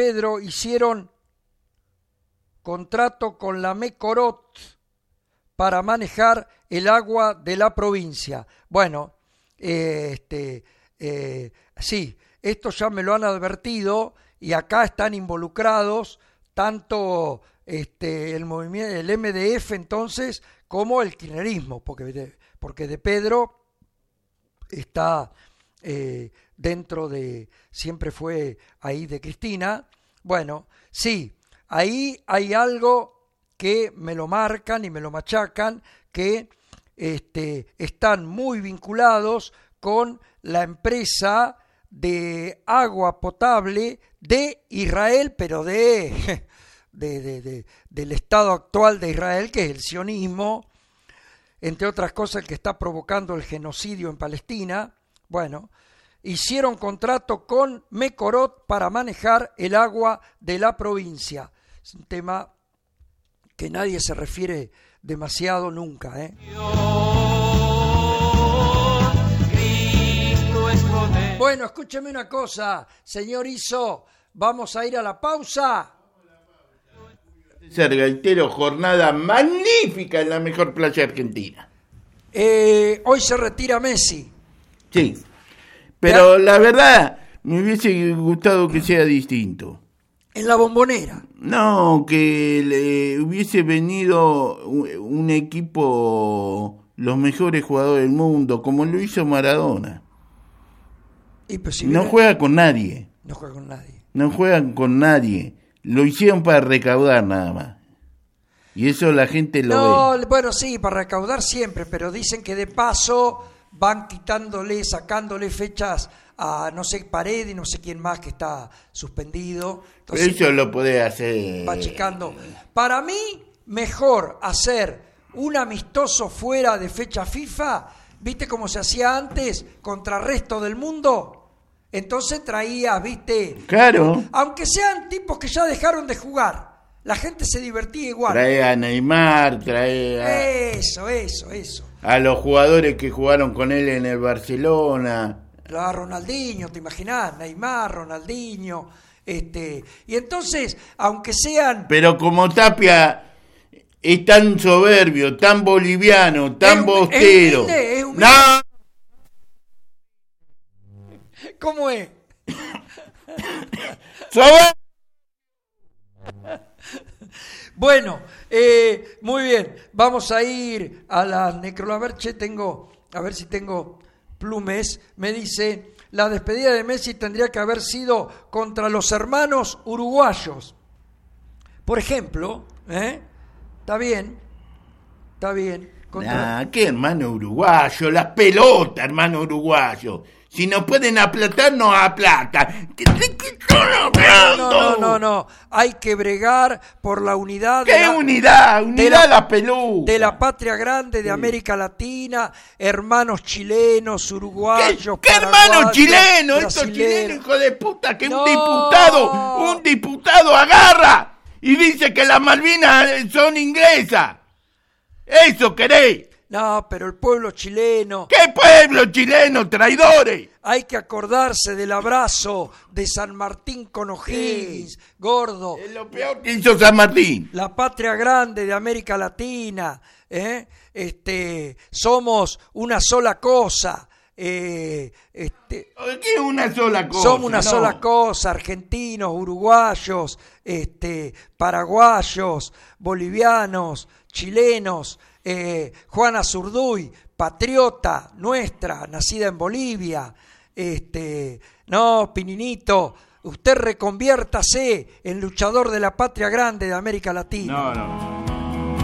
Pedro hicieron contrato con la Mecorot para manejar el agua de la provincia. Bueno, sí, esto ya me lo han advertido y acá están involucrados tanto el movimiento, el MDF entonces, como el kirchnerismo, porque de Pedro está dentro de, siempre fue ahí de Cristina. Bueno, sí, ahí hay algo que me lo marcan y me lo machacan, que están muy vinculados con la empresa de agua potable de Israel, pero del Estado actual de Israel, que es el sionismo, entre otras cosas el que está provocando el genocidio en Palestina. Bueno, hicieron contrato con Mecorot para manejar el agua de la provincia. Es un tema que nadie se refiere demasiado nunca, ¿eh? Bueno, escúcheme una cosa, señor Iso, vamos a ir a la pausa. César Gaitero, jornada magnífica en la mejor playa argentina. Hoy se retira Messi. Sí, pero la verdad me hubiese gustado que sea distinto. En la Bombonera. No, que le hubiese venido un equipo, los mejores jugadores del mundo, como lo hizo Maradona. Y pues si no juega con nadie. No juega con nadie. No juegan con nadie. Lo hicieron para recaudar nada más. Y eso la gente lo ve. Bueno, sí, para recaudar siempre, pero dicen que de paso van sacándole fechas a no sé Paredes y no sé quién más que está suspendido. Entonces, pero eso lo puede hacer. Va achicando. Para mí, mejor hacer un amistoso fuera de fecha FIFA, ¿viste cómo se hacía antes contra el resto del mundo? Entonces traías, ¿viste? Claro. Aunque sean tipos que ya dejaron de jugar, la gente se divertía igual. Trae a Neymar, Eso. A los jugadores que jugaron con él en el Barcelona. A Ronaldinho, ¿te imaginás? Neymar, Ronaldinho, y entonces, aunque sean... Pero como Tapia es tan soberbio, tan boliviano, tan bostero... Es humilde. ¡No! ¿Cómo es? ¡Soberbio! Bueno, muy bien, vamos a ir a la necro... A ver si tengo plumes. Me dice, la despedida de Messi tendría que haber sido contra los hermanos uruguayos. Por ejemplo, Está bien. ¿Qué hermano uruguayo? Las pelotas, hermano uruguayo. Si no pueden aplatar, no aplatan. ¿Qué están hablando? No. Hay que bregar por la unidad. ¿Qué unidad? Unidad de la pelota. De la patria grande de América Latina, hermanos chilenos, uruguayos, ¿Qué hermanos chilenos? Estos chilenos, hijo de puta, que un diputado agarra y dice que las Malvinas son inglesas. ¿Eso querés? No, pero el pueblo chileno... ¿Qué pueblo chileno, traidores? Hay que acordarse del abrazo de San Martín con O'Higgins, gordo. Es lo peor que hizo San Martín. La patria grande de América Latina. Somos una sola cosa. ¿Qué es una sola cosa? Somos una sola cosa, argentinos, uruguayos, paraguayos, bolivianos, chilenos, Juana Zurduy, patriota nuestra, nacida en Bolivia. No, Pininito, usted reconviértase en luchador de la patria grande de América Latina. No.